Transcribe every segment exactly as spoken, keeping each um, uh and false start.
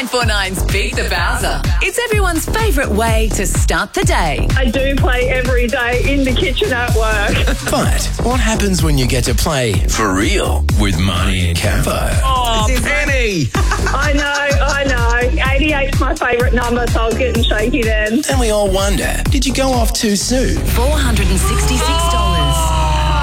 nine four nine's Beat the Bowser. It's everyone's favourite way to start the day. I do play every day in the kitchen at work. But what happens when you get to play for real with Marnie and Campo? Oh, Penny! I know, I know. eighty-eight's my favourite number, so I was getting shaky then. And we all wonder, did you go off too soon? four hundred sixty-six dollars.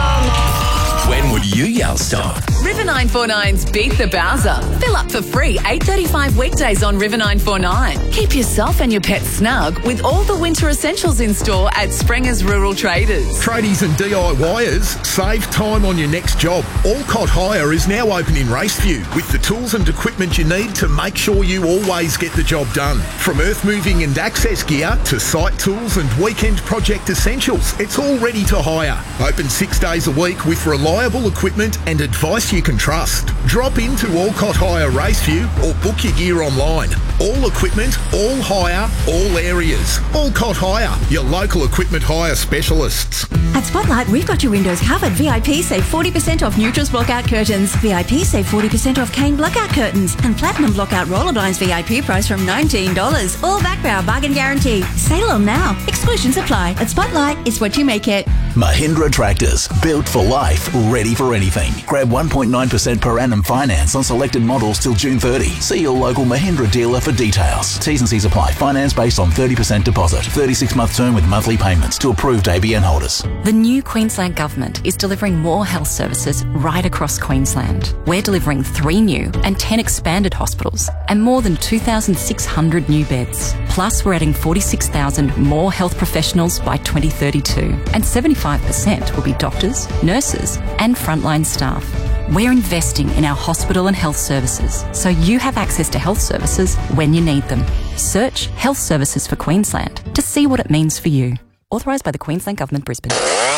When would you yell stop? River nine four nine's Beat the Bowser. Fill up for free eight thirty-five weekdays on River nine four nine. Keep yourself and your pet snug with all the winter essentials in store at Sprenger's Rural Traders. Tradies and DIYers, save time on your next job. Allcott Hire is now open in Raceview with the tools and equipment you need to make sure you always get the job done. From earth moving and access gear to site tools and weekend project essentials, it's all ready to hire. Open six days a week with reliable equipment and advice you can trust. Drop into Allcott Hire Raceview or book your gear online. All equipment, all hire, all areas. Allcott Hire, your local equipment hire specialists. At Spotlight, we've got your windows covered. V I P save forty percent off Neutrals Blockout Curtains. V I P save forty percent off Kane Blockout Curtains. And Platinum Blockout Roller Blinds V I P price from nineteen dollars. All backed by our bargain guarantee. Sale on now. Exclusions apply. At Spotlight, it's what you make it. Mahindra Tractors. Built for life. Ready for anything. Grab one point nine percent per annum finance on selected models till June thirtieth. See your local Mahindra dealer for details. T's and C's apply. Finance based on thirty percent deposit. thirty-six month term with monthly payments to approved A B N holders. The new Queensland Government is delivering more health services right across Queensland. We're delivering three new and ten expanded hospitals and more than two thousand six hundred new beds. Plus, we're adding forty-six thousand more health professionals by twenty thirty-two, and seventy-five percent will be doctors, nurses and frontline staff. We're investing in our hospital and health services so you have access to health services when you need them. Search Health Services for Queensland to see what it means for you. Authorised by the Queensland Government, Brisbane.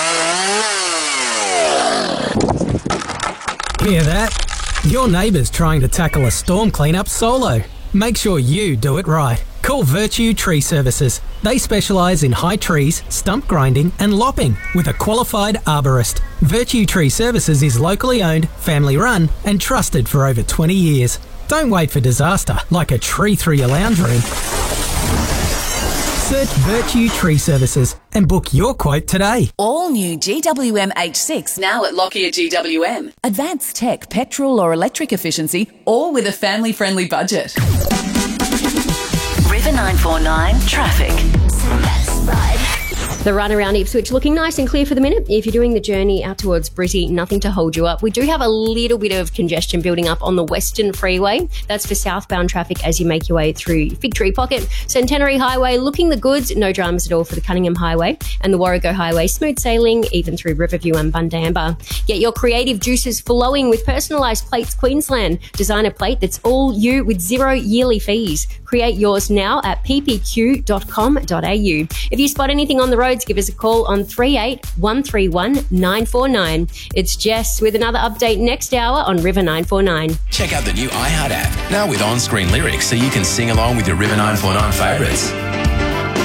Hear that? Your neighbour's trying to tackle a storm cleanup solo. Make sure you do it right. Call Virtue Tree Services. They specialise in high trees, stump grinding and lopping with a qualified arborist. Virtue Tree Services is locally owned, family run and trusted for over twenty years. Don't wait for disaster like a tree through your lounge room. Search Virtue Tree Services and book your quote today. All new G W M H six now at Lockyer G W M. Advanced tech, petrol or electric efficiency, all with a family-friendly budget. River nine four nine traffic. The run around Ipswich looking nice and clear for the minute. If you're doing the journey out towards Brizzy, nothing to hold you up. We do have a little bit of congestion building up on the Western Freeway. That's for southbound traffic as you make your way through Fig Tree Pocket. Centenary Highway looking the goods. No dramas at all for the Cunningham Highway. And the Warrego Highway smooth sailing even through Riverview and Bundamba. Get your creative juices flowing with Personalised Plates Queensland. Design a plate that's all you with zero yearly fees. Create yours now at p p q dot com dot a u. If you spot anything on the roads, give us a call on three eight one three one nine four nine. It's Jess with another update next hour on River nine four nine. Check out the new iHeart app, now with on-screen lyrics so you can sing along with your River nine four nine favourites.